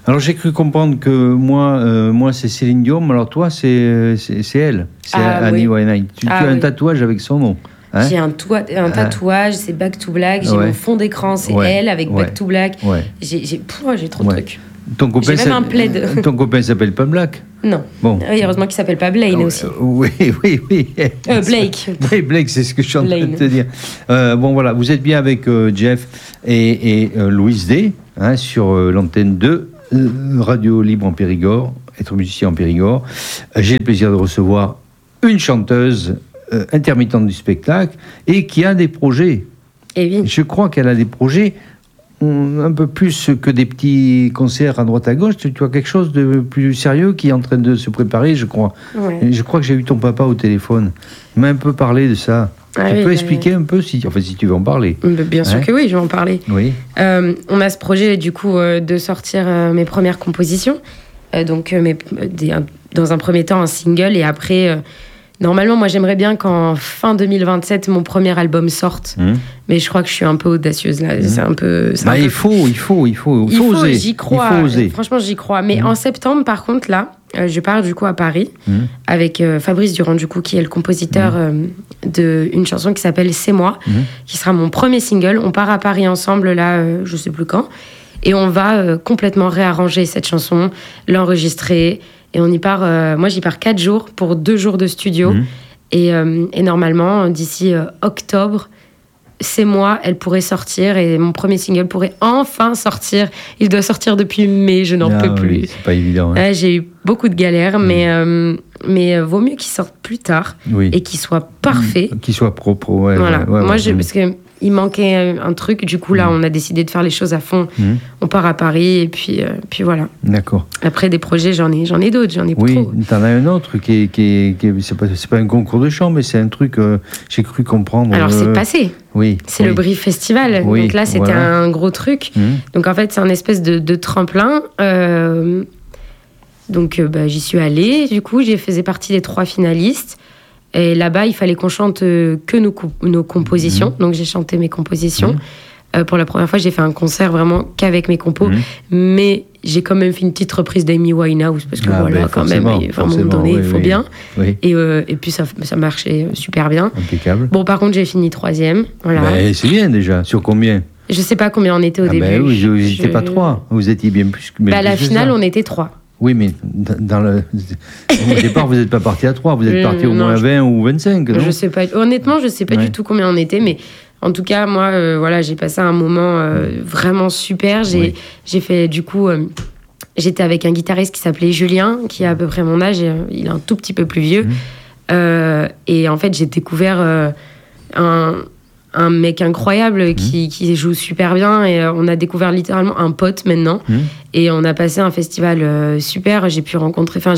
Alors j'ai cru comprendre que moi c'est Céline Dion, alors toi c'est elle, c'est Annie Winehouse. Tu as un tatouage avec son nom. Hein? J'ai un tatouage, c'est Back to Black, j'ai mon fond d'écran, c'est elle avec Back to Black. Ouais. J'ai trop de trucs. J'ai même un plaid. Ton copain s'appelle pas Black? Non. Bon. Oui, heureusement qu'il s'appelle pas Blaine aussi. Oui. Blake. Blake, c'est ce que je suis en train de te dire. Bon voilà, vous êtes bien avec Jeff et Louise D, hein, sur l'antenne 2, Radio Libre en Périgord, être musicien en Périgord. J'ai le plaisir de recevoir une chanteuse intermittente du spectacle et qui a des projets. Et oui. Je crois qu'elle a des projets un peu plus que des petits concerts à droite à gauche. Tu as quelque chose de plus sérieux qui est en train de se préparer, je crois. Ouais. Je crois que j'ai eu ton papa au téléphone. Il m'a un peu parlé de ça. Tu peux expliquer un peu si tu veux en parler? Bien sûr que oui, je vais en parler. Oui. On a ce projet du coup de sortir mes premières compositions. Donc dans un premier temps un single et après... Normalement, moi, j'aimerais bien qu'en fin 2027, mon premier album sorte. Mais je crois que je suis un peu audacieuse, là. C'est un peu... Il faut oser. J'y crois. Il faut oser. Franchement, j'y crois. Mais en septembre, par contre, là, je pars du coup à Paris avec Fabrice Durand, du coup, qui est le compositeur d'une chanson qui s'appelle « C'est moi », qui sera mon premier single. On part à Paris ensemble, là, je sais plus quand. Et on va complètement réarranger cette chanson, l'enregistrer... Et on y part, moi j'y pars 4 jours pour 2 jours de studio. Et normalement, d'ici octobre, C'est moi, elle pourrait sortir et mon premier single pourrait enfin sortir. Il doit sortir depuis mai, je n'en peux plus. Oui, c'est pas évident. Hein. J'ai eu beaucoup de galères, mais vaut mieux qu'il sorte plus tard et qu'il soit parfait. Qu'il soit propre, ouais. Voilà. Parce qu'il manquait un truc, du coup là on a décidé de faire les choses à fond. On part à Paris et puis voilà. D'accord. Après des projets, j'en ai d'autres, j'en ai trop. Oui, t'en as un autre qui c'est pas un concours de chant, mais c'est un truc j'ai cru comprendre. Alors c'est passé. Oui. C'est le Brief Festival. Oui, donc là c'était un gros truc. Donc en fait c'est un espèce de tremplin. Donc j'y suis allée. Du coup j'ai faisais partie des 3 finalistes. Et là-bas, il fallait qu'on chante que nos compositions. Donc, j'ai chanté mes compositions. Pour la première fois, j'ai fait un concert vraiment qu'avec mes compos. Mais j'ai quand même fait une petite reprise d'Amy Winehouse. Parce que quand même, à un moment donné, il faut bien. Oui. Et puis, ça marchait super bien. Impeccable. Bon, par contre, j'ai fini 3e. Voilà. C'est bien déjà. Sur combien ? Je sais pas combien on était au début. Oui, vous n'étiez pas 3. Vous étiez bien plus que la finale, on était 3. Oui, mais au départ, vous n'êtes pas parti à 3, vous êtes parti au moins à 20 ou 25, non ? Je sais pas. Honnêtement, je ne sais pas du tout combien on était, mais en tout cas, moi, j'ai passé un moment vraiment super. J'ai fait, du coup, j'étais avec un guitariste qui s'appelait Julien, qui a à peu près mon âge, il est un tout petit peu plus vieux. Et en fait, j'ai découvert un mec incroyable qui joue super bien et on a découvert littéralement un pote maintenant et on a passé un festival super. J'ai pu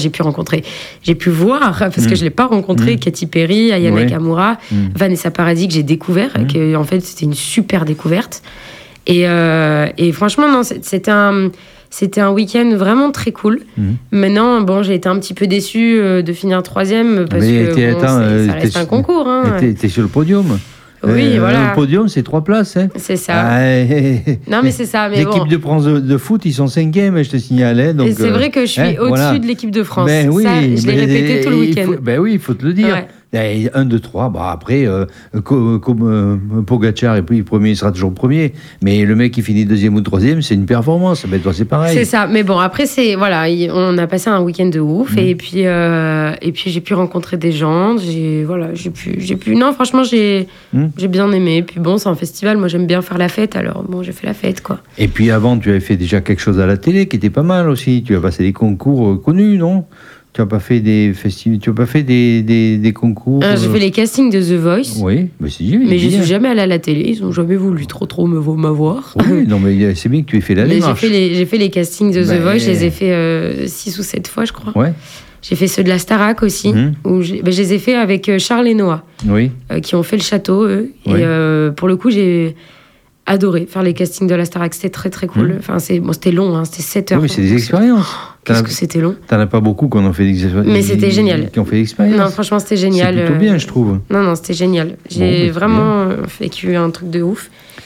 voir parce que je l'ai pas rencontré Katy Perry, Aya Nakamura, Vanessa Paradis que j'ai découvert que en fait c'était une super découverte et franchement non c'était un week-end vraiment très cool. Maintenant, j'ai été un petit peu déçue de finir 3e parce que ça reste un concours. T'es sur le podium. Oui, voilà. Le podium, c'est 3 places. Hein. C'est ça. Non, mais c'est ça. Mais l'équipe de France de foot, ils sont 5e, je te signalais. Donc, c'est vrai que je suis au-dessus de l'équipe de France. Ça, je l'ai répété tout le week-end. Il faut te le dire. Ouais. 1, 2, 3. Après, comme Pogacar est premier, il sera toujours premier. Mais le mec qui finit 2e ou 3e, c'est une performance. Toi, c'est pareil. C'est ça. Mais bon, après, on a passé un week-end de ouf. Et puis j'ai pu rencontrer des gens. Non, franchement, j'ai bien aimé. Et puis bon, c'est un festival. Moi, j'aime bien faire la fête. Alors bon, j'ai fait la fête, quoi. Et puis avant, tu avais fait déjà quelque chose à la télé qui était pas mal aussi. Tu as passé des concours connus, non ? Tu n'as pas fait des festivals, tu n'as pas fait des concours. J'ai fait les castings de The Voice. Oui, mais c'est bien. Mais je ne suis jamais allée à la télé. Ils n'ont jamais voulu trop m'avoir. Oui, non, mais c'est bien que tu aies fait la démarche. J'ai fait les castings de The Voice. Je les ai fait 6 ou 7 fois, je crois. Ouais. J'ai fait ceux de la Starac aussi. Où je les ai fait avec Charles et Noah. Oui. Qui ont fait le château, eux. Oui. Et pour le coup, j'ai adoré faire les castings de la Starac. C'était très, très cool. Enfin, c'était long, c'était 7 heures. Oui, c'est des expériences. Qu'est-ce que c'était long. T'en as pas beaucoup qu'on en fait des expériences. Mais c'était génial. Qui ont fait l'expérience. Non, franchement, c'était génial. C'est plutôt bien, je trouve. Non, c'était génial. J'ai vraiment vécu un truc de ouf.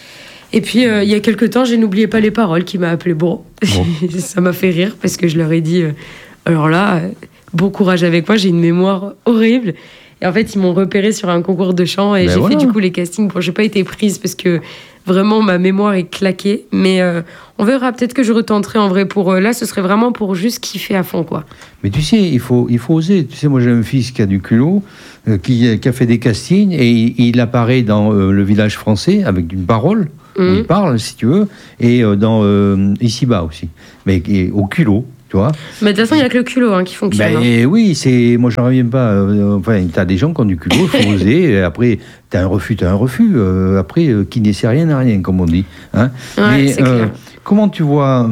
Et puis, il y a quelques temps, je n'oubliais pas les paroles qui m'a appelé. Bon. Ça m'a fait rire parce que je leur ai dit, alors là, bon courage avec moi, j'ai une mémoire horrible. Et en fait, ils m'ont repéré sur un concours de chant et j'ai fait du coup les castings. Bon, j'ai pas été prise parce que vraiment ma mémoire est claquée. Mais on verra, peut-être que je retenterai en vrai pour... là, ce serait vraiment pour juste kiffer à fond, quoi. Mais tu sais, il faut oser. Tu sais, moi j'ai un fils qui a du culot, qui a fait des castings et il apparaît dans Le Village français avec une parole, où il parle, si tu veux, et dans Ici-bas aussi. Mais au culot. Tu vois. Mais de toute façon, il n'y a que le culot qui fonctionne. Oui, moi, je n'en reviens pas. Enfin, tu as des gens qui ont du culot, il faut oser. Et après, tu as un refus. Après, qui n'essaie rien n'a rien, comme on dit. Hein. Ouais, c'est clair. Comment tu vois,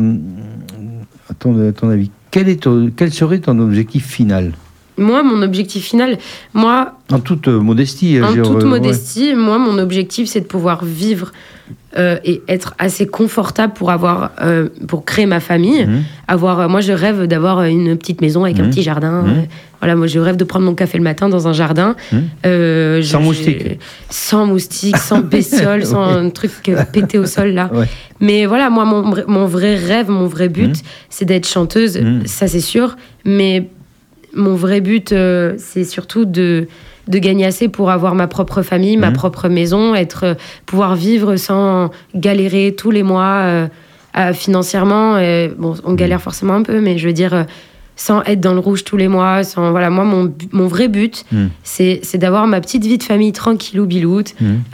à ton avis, quel serait ton objectif final ? Moi, mon objectif final, en toute modestie. Moi, mon objectif, c'est de pouvoir vivre et être assez confortable pour créer ma famille. Moi, je rêve d'avoir une petite maison avec un petit jardin. Voilà, moi, je rêve de prendre mon café le matin dans un jardin. Sans moustiques. Sans moustiques, sans bestioles, sans un truc pété au sol, là. Ouais. Mais voilà, moi, mon vrai rêve, mon vrai but, c'est d'être chanteuse, ça, c'est sûr. Mais mon vrai but, c'est surtout de gagner assez pour avoir ma propre famille, ma propre maison, pouvoir vivre sans galérer tous les mois financièrement. Bon, on galère forcément un peu, mais je veux dire, sans être dans le rouge tous les mois. Voilà, moi, mon vrai but, c'est d'avoir ma petite vie de famille tranquillou biloute,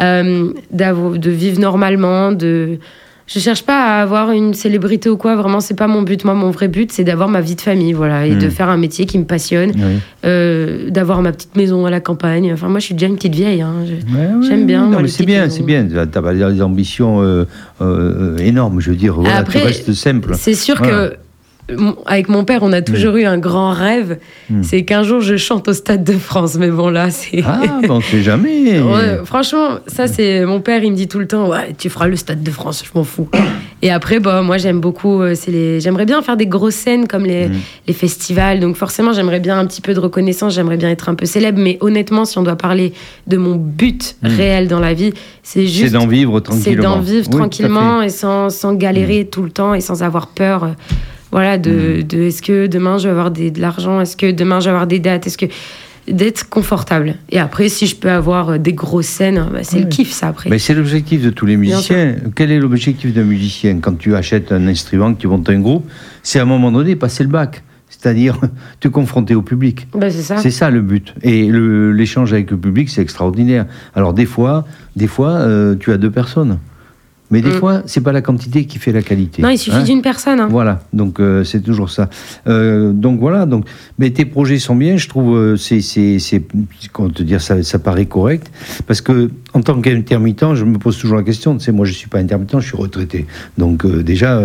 de vivre normalement, Je cherche pas à avoir une célébrité ou quoi, vraiment, c'est pas mon but. Moi, mon vrai but, c'est d'avoir ma vie de famille, voilà, et de faire un métier qui me passionne, d'avoir ma petite maison à la campagne. Enfin, moi, je suis déjà une petite vieille, j'aime bien. Non, mais c'est bien. T'as pas des ambitions énormes, je veux dire. Voilà, après, tu restes simple. C'est sûr que avec mon père, on a toujours eu un grand rêve, c'est qu'un jour je chante au Stade de France. Mais bon, là, c'est... Ah, on sait jamais. Franchement, ça, c'est... Mon père, il me dit tout le temps, ouais, tu feras le Stade de France, je m'en fous. Et après, moi, j'aime beaucoup... J'aimerais bien faire des grosses scènes comme les festivals. Donc forcément, j'aimerais bien un petit peu de reconnaissance, j'aimerais bien être un peu célèbre. Mais honnêtement, si on doit parler de mon but réel dans la vie, c'est juste... C'est d'en vivre tranquillement. C'est d'en vivre tranquillement et sans galérer tout le temps et sans avoir peur... Voilà, est-ce que demain je vais avoir de l'argent, est-ce que demain je vais avoir des dates, d'être confortable. Et après, si je peux avoir des grosses scènes, c'est le kiff, ça, après. Mais c'est l'objectif de tous les musiciens. Quel est l'objectif d'un musicien ? Quand tu achètes un instrument, que tu montes un groupe, c'est à un moment donné passer le bac. C'est-à-dire te confronter au public. C'est ça. C'est ça le but. Et l'échange avec le public, c'est extraordinaire. Alors des fois, tu as 2 personnes. Mais des fois, c'est pas la quantité qui fait la qualité. Non, il suffit d'une personne. Voilà, donc c'est toujours ça. Donc voilà, mais tes projets sont bien, je trouve. Comment te dire, ça paraît correct, parce que en tant qu'intermittent, je me pose toujours la question. Tu sais, moi, je suis pas intermittent, je suis retraité. Donc déjà,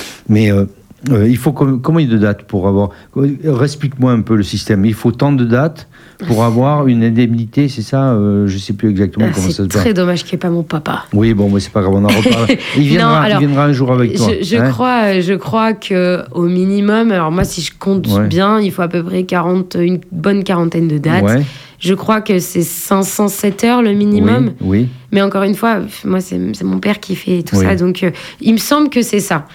il faut combien de dates pour avoir... Explique-moi un peu le système. Il faut tant de dates pour avoir une indemnité, c'est ça ? Je ne sais plus exactement comment ça se passe. C'est très dommage qu'il n'y ait pas mon papa. Oui, bon, mais c'est pas grave, on en reparle. Il viendra un jour avec toi. Je crois qu'au minimum, alors moi, si je compte bien, il faut à peu près une bonne quarantaine de dates. Ouais. Je crois que c'est 507 heures le minimum. Oui. Mais encore une fois, moi, c'est mon père qui fait tout ça. Donc, il me semble que c'est ça.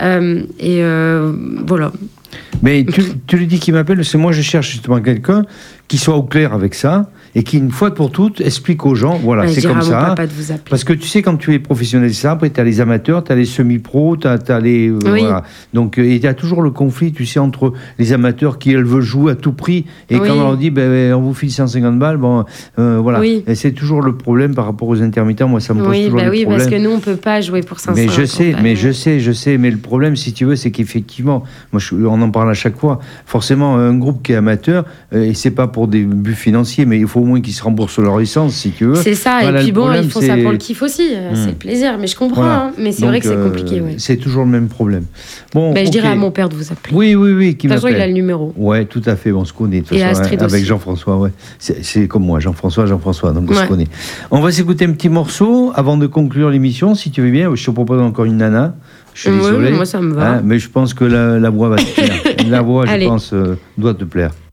Voilà. Mais tu lui dis qu'il m'appelle, parce que moi, je cherche justement quelqu'un qui soit au clair avec ça et qui, une fois pour toutes, explique aux gens, voilà, c'est comme ça. Papa de vous appeler. Parce que tu sais, quand tu es professionnel, ça, après, tu as les amateurs, tu as les semi-pros, tu as les... Voilà. Donc, il y a toujours le conflit, tu sais, entre les amateurs qui, elles, veulent jouer à tout prix, et quand on leur dit, on vous file 150 balles, voilà. Oui. Et c'est toujours le problème par rapport aux intermittents. Moi, ça me pose toujours le problème. Oui, parce que nous, on ne peut pas jouer pour 500. Mais je sais. Mais le problème, si tu veux, c'est qu'effectivement, on en parle à chaque fois, forcément, un groupe qui est amateur, et c'est pas pour des buts financiers, mais il faut au moins qu'ils se remboursent leur licence, si tu veux. C'est ça, voilà, et puis ils font ça pour le kiff aussi, c'est le plaisir, mais je comprends, voilà. Mais c'est vrai que c'est compliqué. C'est toujours le même problème. Bon, je dirais à mon père de vous appeler. Oui, qui m'appelle. De toute façon, il a le numéro. Ouais, tout à fait, on se connaît. Et Astrid aussi. Avec Jean-François, c'est comme moi, Jean-François, donc on se connaît. On va s'écouter un petit morceau avant de conclure l'émission, si tu veux bien. Je te propose encore une nana. Je suis désolé. Moi, ça me va. Mais je pense que la voix va te plaire. La voix, je pense, doit te plaire.